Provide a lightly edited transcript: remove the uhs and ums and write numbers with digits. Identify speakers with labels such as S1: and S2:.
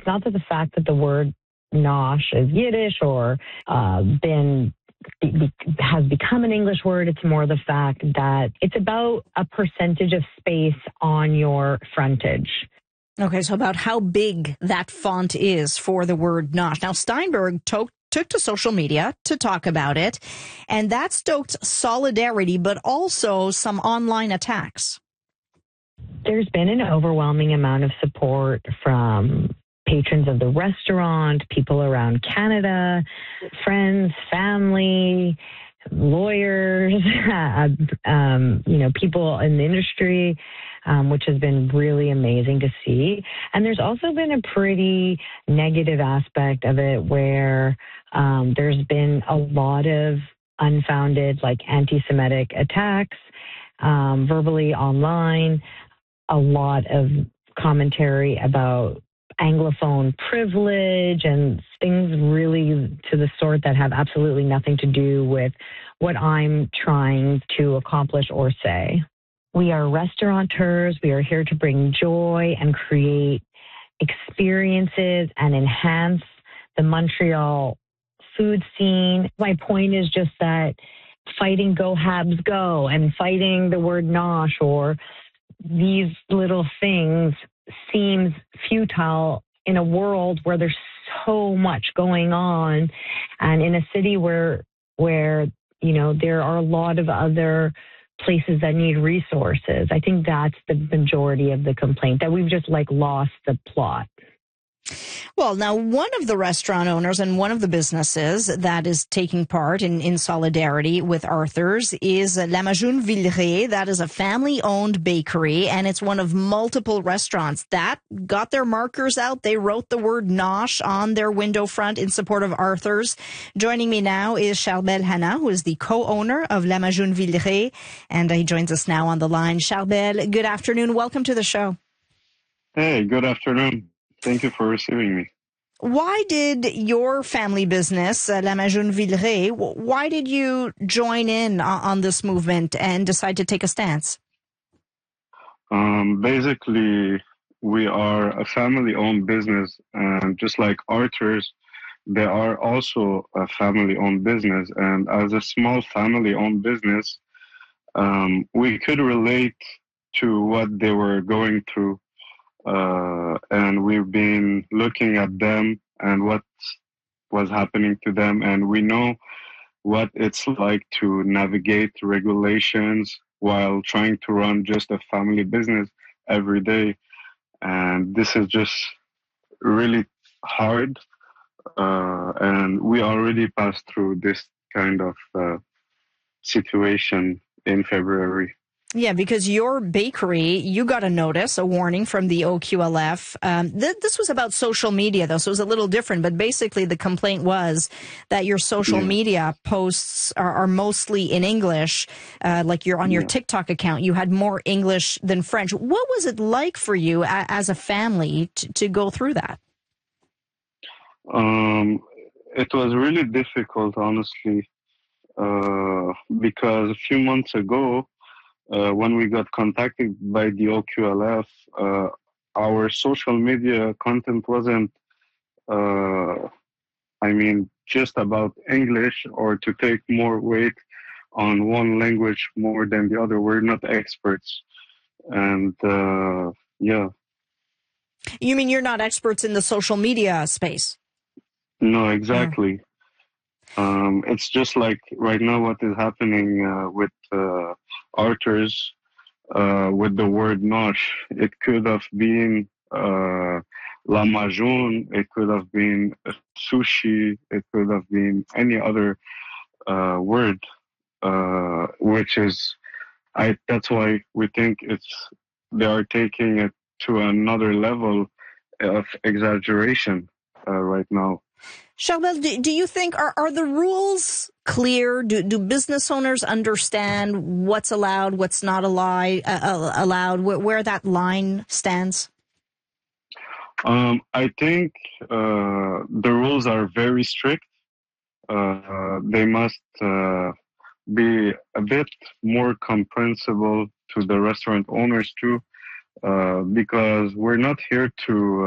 S1: not that the fact that the word nosh is Yiddish or has become an English word. It's more the fact that it's about a percentage of space on your frontage.
S2: Okay, so about how big that font is for the word nosh. Now, Steinberg took to social media to talk about it, and that stoked solidarity, but also some online attacks.
S1: There's been an overwhelming amount of support from patrons of the restaurant, people around Canada, friends, family, lawyers, people in the industry, which has been really amazing to see. And there's also been a pretty negative aspect of it where there's been a lot of unfounded, anti-Semitic attacks, verbally online, a lot of commentary about Anglophone privilege and things really to the sort that have absolutely nothing to do with what I'm trying to accomplish or say. We are restaurateurs. We are here to bring joy and create experiences and enhance the Montreal food scene. My point is just that fighting Go Habs Go and fighting the word nosh or these little things seems futile in a world where there's so much going on and in a city where there are a lot of other places that need resources. I think that's the majority of the complaint, that we've just lost the plot.
S2: Well, now, one of the restaurant owners and one of the businesses that is taking part in solidarity with Arthur's is La Majoune Villeray. That is a family-owned bakery, and it's one of multiple restaurants that got their markers out. They wrote the word nosh on their window front in support of Arthur's. Joining me now is Charbel Hanna, who is the co-owner of La Majoune Villeray, and he joins us now on the line. Charbel, good afternoon. Welcome to the show.
S3: Hey, good afternoon. Thank you for receiving me.
S2: Why did your family business, La Majoune Villeray, why did you join in on this movement and decide to take a stance?
S3: Basically, we are a family-owned business, and just like Arthur's, they are also a family-owned business. And as a small family-owned business, we could relate to what they were going through. And we've been looking at them and what was happening to them, and we know what it's like to navigate regulations while trying to run just a family business every day. And this is just really hard. And we already passed through this kind of situation in February.
S2: Yeah, because your bakery, you got a notice, a warning from the OQLF. This was about social media, though, so it was a little different. But basically, the complaint was that your social media posts are mostly in English. Like you're on your TikTok account, you had more English than French. What was it like for you as a family to go through that?
S3: It was really difficult, honestly, because a few months ago, when we got contacted by the OQLF, our social media content wasn't, just about English or to take more weight on one language more than the other. We're not experts. And, yeah.
S2: You mean you're not experts in the social media space?
S3: No, exactly. It's just like right now what is happening with Arthur's with the word nosh. It could have been La Majoune, it could have been sushi, it could have been any other word, which is, that's why we think they are taking it to another level of exaggeration right now.
S2: Charbel, do you think, are the rules clear? Do business owners understand what's allowed, what's not allowed, where that line stands?
S3: I think the rules are very strict. They must be a bit more comprehensible to the restaurant owners too, because we're not here to